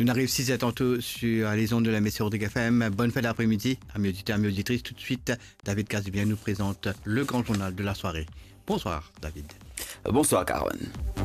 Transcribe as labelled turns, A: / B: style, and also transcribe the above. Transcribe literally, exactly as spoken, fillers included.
A: Nous arrivons six à tantôt sur les ondes de la Messe de F M. Bonne fin d'après-midi, amis auditeurs, amis auditrices. Tout de suite, David Casibien nous présente le grand journal de la soirée. Bonsoir, David.
B: Bonsoir, Caron.